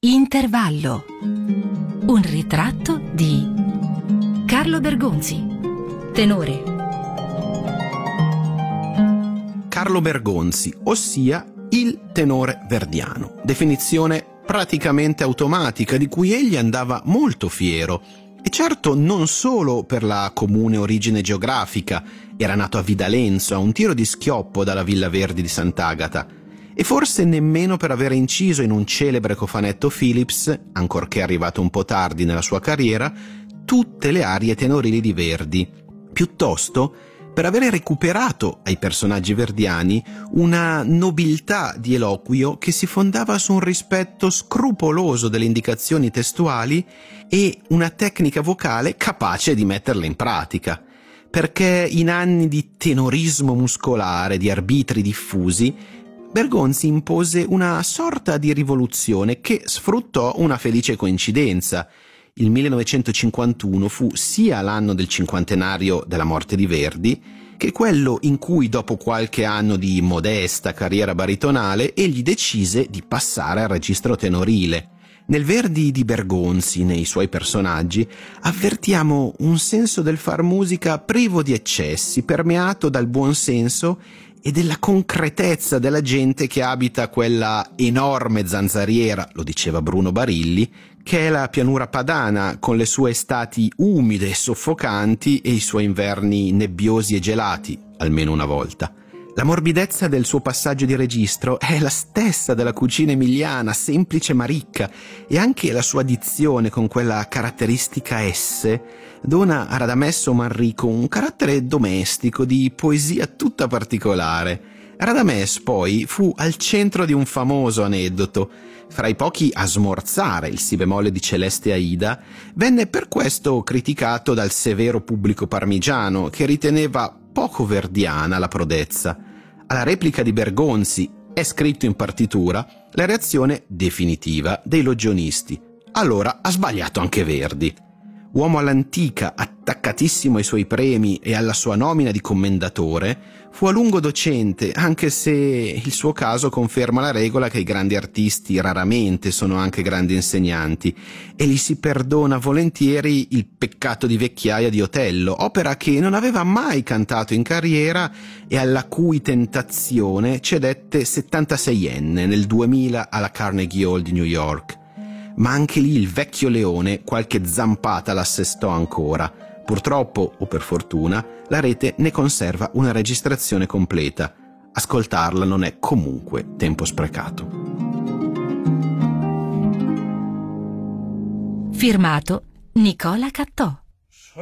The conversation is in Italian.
Intervallo. Un ritratto di Carlo Bergonzi, tenore. Carlo Bergonzi, ossia il tenore verdiano, definizione praticamente automatica di cui egli andava molto fiero. E certo non solo per la comune origine geografica, era nato a Vidalenzo, a un tiro di schioppo dalla Villa Verdi di Sant'Agata, e forse nemmeno per aver inciso in un celebre cofanetto Philips, ancorché arrivato un po' tardi nella sua carriera, tutte le arie tenorili di Verdi, piuttosto per avere recuperato ai personaggi verdiani una nobiltà di eloquio che si fondava su un rispetto scrupoloso delle indicazioni testuali e una tecnica vocale capace di metterle in pratica. Perché in anni di tenorismo muscolare, di arbitri diffusi, Bergonzi impose una sorta di rivoluzione che sfruttò una felice coincidenza. Il 1951 fu sia l'anno del cinquantenario della morte di Verdi, che quello in cui, dopo qualche anno di modesta carriera baritonale, egli decise di passare al registro tenorile. Nel Verdi di Bergonzi, nei suoi personaggi, avvertiamo un senso del far musica privo di eccessi, permeato dal buon senso e della concretezza della gente che abita quella enorme zanzariera, lo diceva Bruno Barilli, che è la pianura padana, con le sue estati umide e soffocanti e i suoi inverni nebbiosi e gelati, almeno una volta. La morbidezza del suo passaggio di registro è la stessa della cucina emiliana, semplice ma ricca, e anche la sua dizione con quella caratteristica S dona a Radamesso Manrico un carattere domestico, di poesia tutta particolare. Radames poi fu al centro di un famoso aneddoto. Fra i pochi a smorzare il si bemolle di Celeste Aida, venne per questo criticato dal severo pubblico parmigiano, che riteneva poco verdiana la prodezza. Alla replica di Bergonzi, è scritto in partitura, la reazione definitiva dei logionisti. Allora ha sbagliato anche Verdi. Uomo all'antica, attaccatissimo ai suoi premi e alla sua nomina di commendatore, fu a lungo docente, anche se il suo caso conferma la regola che i grandi artisti raramente sono anche grandi insegnanti, e gli si perdona volentieri il peccato di vecchiaia di Otello, opera che non aveva mai cantato in carriera e alla cui tentazione cedette 76enne nel 2000 alla Carnegie Hall di New York. Ma anche lì il vecchio leone qualche zampata l'assestò ancora. Purtroppo, o per fortuna, la rete ne conserva una registrazione completa. Ascoltarla non è comunque tempo sprecato. Firmato Nicola Cattò.